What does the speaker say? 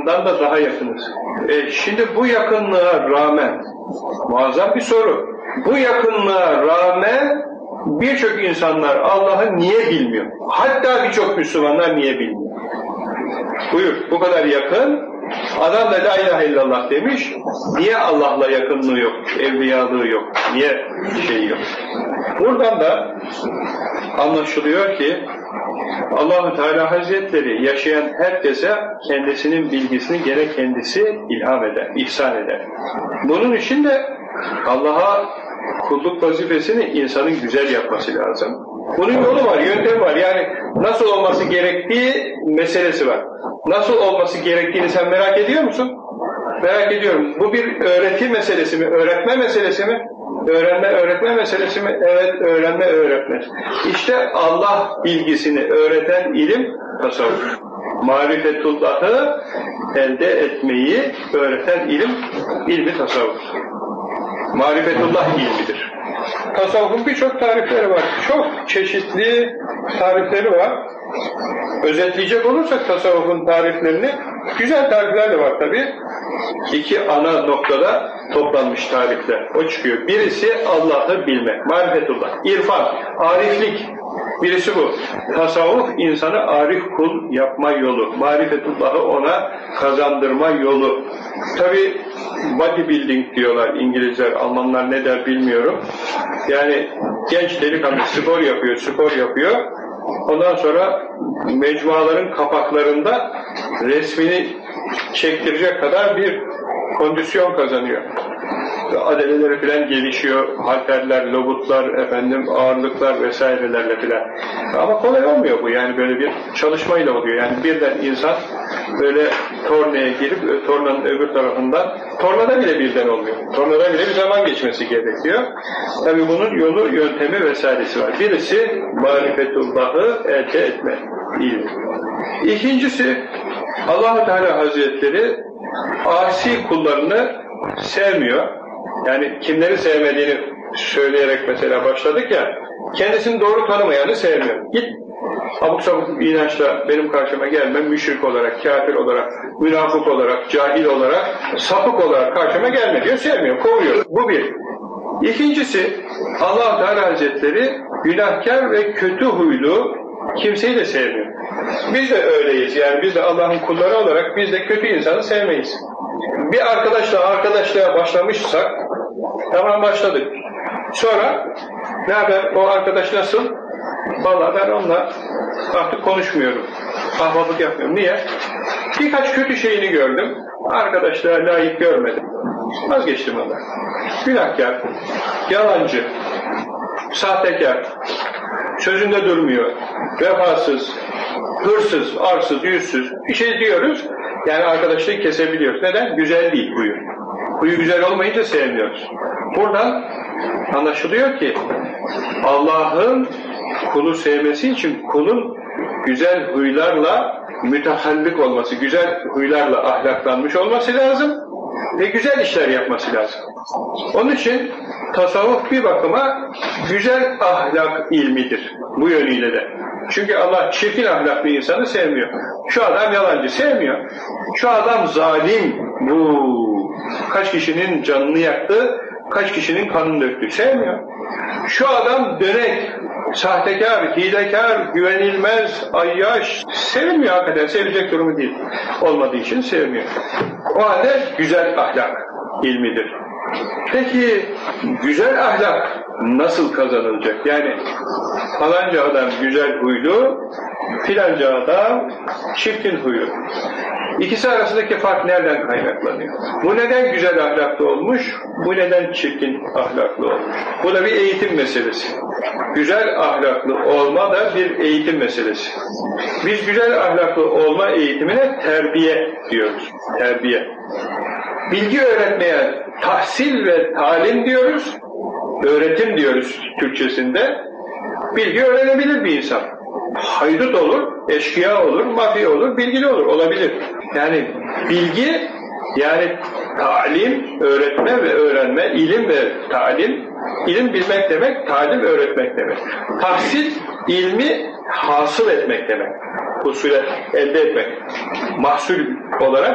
yakınından da daha yakınız. Şimdi bu yakınlığa rağmen, muazzam bir soru, bu yakınlığa rağmen birçok insanlar Allah'ı niye bilmiyor? Hatta birçok Müslümanlar niye bilmiyor? Buyur, bu kadar yakın, adam da la ilahe illallah demiş, niye Allah'la yakınlığı yok, evliyalığı yok, niye şeyi yok? Buradan da anlaşılıyor ki Allah-u Teala Hazretleri yaşayan herkese kendisinin bilgisini gene kendisi ilham eder, ihsan eder. Bunun için de Allah'a kulluk vazifesini insanın güzel yapması lazım. Bunun yolu var, yöntemi var. Yani nasıl olması gerektiği meselesi var. Nasıl olması gerektiğini sen merak ediyor musun? Merak ediyorum. Bu bir öğreti meselesi mi, öğretme meselesi mi? Öğrenme, öğretme meselesi mi? Evet, öğrenme, öğretme. İşte Allah bilgisini öğreten ilim tasavvuf. Marifetullah'ı elde etmeyi öğreten ilim, ilmi tasavvuf. Marifetullah ilmidir. Tasavvufun birçok tarifleri var. Çok çeşitli tarifleri var. Özetleyecek olursak tasavvufun tariflerini, güzel tarifler de var tabi. İki ana noktada toplanmış tarifler. O çıkıyor. Birisi Allah'ı bilmek, marifetullah, irfan, ariflik. Birisi bu. Tasavvuf insanı arif kul yapma yolu. Marifetullah'ı ona kazandırma yolu. Tabi bodybuilding diyorlar İngilizler, Almanlar ne der bilmiyorum. Yani genç delikanlı spor yapıyor. Ondan sonra mecmuaların kapaklarında resmini çektirecek kadar bir kondisyon kazanıyor. Adeleleri filan gelişiyor, halterler, lobutlar, ağırlıklar vesairelerle filan. Ama kolay olmuyor bu, yani böyle bir çalışmayla oluyor. Yani birden insan böyle tornaya girip tornanın öbür tarafından, tornada bile birden olmuyor. Tornada bile bir zaman geçmesi gerekiyor. Tabii bunun yolu, yöntemi vesairesi var. Birisi marifetullah'ı elde etme ilmi. İkincisi Allah-u Teala Hazretleri asi kullarını sevmiyor. Yani kimleri sevmediğini söyleyerek mesela başladık ya, kendisini doğru tanımayanı sevmiyor. Git abuk sabuk inançla benim karşıma gelme, müşrik olarak, kafir olarak, münafık olarak, cahil olarak, sapık olarak karşıma gelme diyor, sevmiyor, kovuyor. Bu bir. İkincisi, Allah-u Teala Hazretleri günahkar ve kötü huylu kimseyi de sevmiyor. Biz de öyleyiz, yani biz de Allah'ın kulları olarak biz de kötü insanı sevmeyiz. Bir arkadaşlığa başlamışsak, tamam başladık. Sonra ne haber, o arkadaş nasıl? Vallahi ben onunla artık konuşmuyorum. Ahbaplık yapmıyorum. Niye? Birkaç kötü şeyini gördüm. Arkadaşlığa layık görmedim. Vazgeçtim ondan. Günahkar, yalancı, sahtekar, sözünde durmuyor, vefasız, hırsız, arsız, yüzsüz bir şey diyoruz. Yani arkadaşlığı kesebiliyoruz. Neden? Güzel değil huyu. Huyu güzel olmayınca sevmiyoruz. Buradan anlaşılıyor ki Allah'ın kulu sevmesi için kulun güzel huylarla mütehallik olması, güzel huylarla ahlaklanmış olması lazım ve güzel işler yapması lazım. Onun için tasavvuf bir bakıma güzel ahlak ilmidir bu yönüyle de. Çünkü Allah çirkin ahlaklı insanı sevmiyor. Şu adam yalancı sevmiyor. Şu adam zalim, bu kaç kişinin canını yaktı, kaç kişinin kanını döktü, sevmiyor. Şu adam dönek, sahtekar, hilekar, güvenilmez, ayyaş, sevilmiyor hakikaten, sevilecek durumu değil. Olmadığı için sevmiyor. O halde güzel ahlak ilmidir. Peki güzel ahlak nasıl kazanılacak? Yani falanca adam güzel huylu, filanca adam çirkin huylu. İkisi arasındaki fark nereden kaynaklanıyor? Bu neden güzel ahlaklı olmuş, bu neden çirkin ahlaklı olmuş? Bu da bir eğitim meselesi. Güzel ahlaklı olma da bir eğitim meselesi. Biz güzel ahlaklı olma eğitimine terbiye diyoruz. Terbiye. Bilgi öğretmeye tahsil ve talim diyoruz. Öğretim diyoruz Türkçesinde. Bilgi öğrenebilir bir insan. Haydut olur, eşkıya olur, mafya olur, bilgili olur, olabilir. Yani bilgi, yani talim, öğretme ve öğrenme, ilim ve talim, ilim bilmek demek, talim öğretmek demek. Tahsil, ilmi hasıl etmek demek. Husule elde etmek. Mahsul olarak